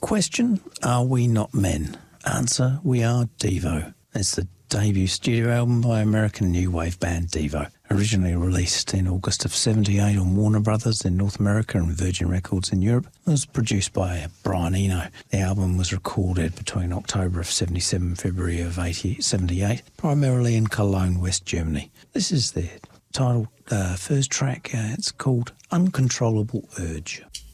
Question, are we not men? Answer, we are Devo. It's the debut studio album by American new wave band Devo. Originally released in August of '78 on Warner Brothers in North America and Virgin Records in Europe, it was produced by Brian Eno. The album was recorded between October of '77 and February of '78, primarily in Cologne, West Germany. This is the title, first track. It's called Uncontrollable Urge.